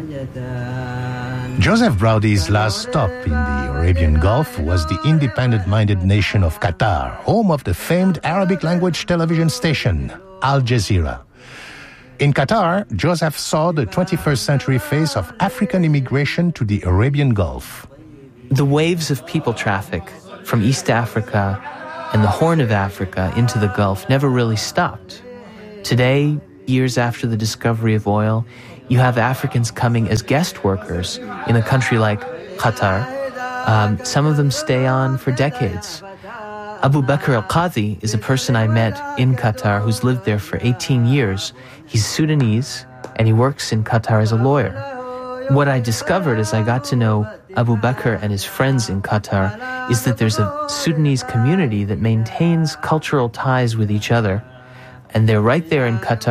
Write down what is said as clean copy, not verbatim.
Joseph Braudy's last stop in the Arabian Gulf was the independent-minded nation of Qatar, home of the famed Arabic-language television station, Al Jazeera. In Qatar, Joseph saw the 21st century face of African immigration to the Arabian Gulf. The waves of people traffic from East Africa and the Horn of Africa into the Gulf never really stopped. Today, years after the discovery of oil, you have Africans coming as guest workers in a country like Qatar. Some of them stay on for decades. Abu Bakr al-Qadhi is a person I met in Qatar who's lived there for 18 years. He's Sudanese, and he works in Qatar as a lawyer. What I discovered as I got to know Abu Bakr and his friends in Qatar is that there's a Sudanese community that maintains cultural ties with each other, and they're right there in Qatar.